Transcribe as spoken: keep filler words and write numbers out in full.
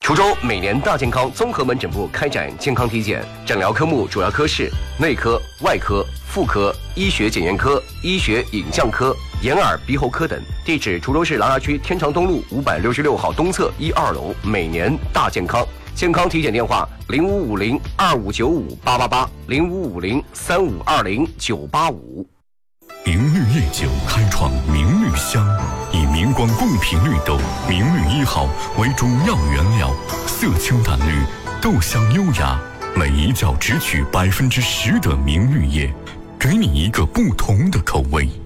滁州每年大健康综合门诊部开展健康体检，诊疗科目主要科室内科、外科、妇科、医学检验科、医学影像科、眼耳鼻喉科等。地址：滁州市琅琊区天长东路五百六十六号东侧一二楼。每年大健康。健康体检电话：零五五零二五九五八八八，零五五零三五二零九八五。 明绿夜酒开创明绿香，以明光贡品绿豆明绿一号为主要原料，色清淡绿，豆香优雅，每一窖只取百分之十的明绿叶，给你一个不同的口味。